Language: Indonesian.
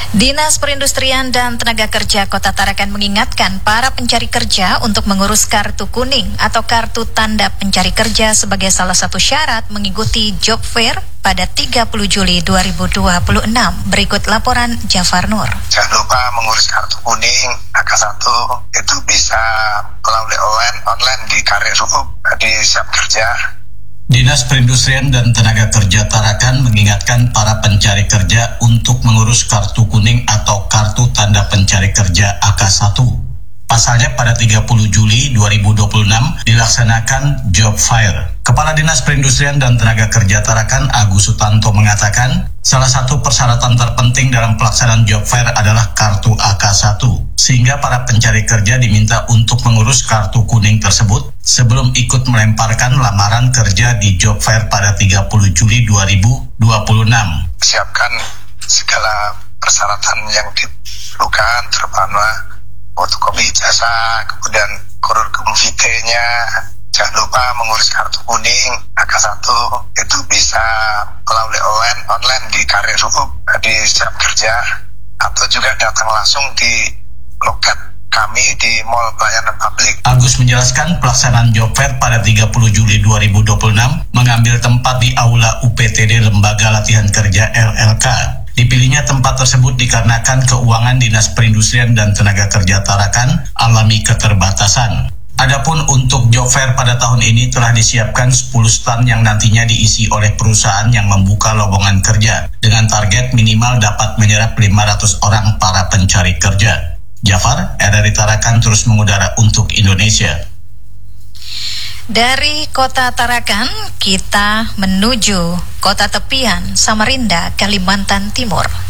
Dinas Perindustrian dan Tenaga Kerja Kota Tarakan mengingatkan para pencari kerja untuk mengurus kartu kuning atau kartu tanda pencari kerja sebagai salah satu syarat mengikuti job fair pada 30 Juli 2026. Berikut laporan Jafar Nur. Jangan lupa mengurus kartu kuning AK1 itu bisa melalui online di Karir Hub di Siap Kerja. Dinas Perindustrian dan Tenaga Kerja Tarakan mengingatkan para pencari kerja untuk mengurus kartu kuning atau kartu tanda pencari kerja AK1. Pasalnya pada 30 Juli 2026 dilaksanakan job fair. Kepala Dinas Perindustrian dan Tenaga Kerja Tarakan Agus Sutanto mengatakan salah satu persyaratan terpenting dalam pelaksanaan job fair adalah kartu AK1, sehingga para pencari kerja diminta untuk mengurus kartu kuning tersebut sebelum ikut melemparkan lamaran kerja di job fair pada 30 Juli 2026. Siapkan segala persyaratan yang diperlukan, terutama fotokopi ijazah, kemudian kurikulum vitae-nya. Jangan lupa mengurus kartu kuning AK1 itu bisa melalui online di Karir Hub di Siap Kerja, atau juga datang langsung di loket kami di Mall Pelayanan Publik. Agus menjelaskan pelaksanaan job fair pada 30 Juli 2026 mengambil tempat di Aula UPTD Lembaga Latihan Kerja LLK. Dipilihnya tempat tersebut dikarenakan keuangan Dinas Perindustrian dan Tenaga Kerja Tarakan alami keterbatasan. Adapun untuk job fair pada tahun ini telah disiapkan 10 stand yang nantinya diisi oleh perusahaan yang membuka lowongan kerja dengan target minimal dapat menyerap 500 orang para pencari kerja. Jafar, RRI Tarakan terus mengudara untuk Indonesia. Dari Kota Tarakan, kita menuju Kota Tepian, Samarinda, Kalimantan Timur.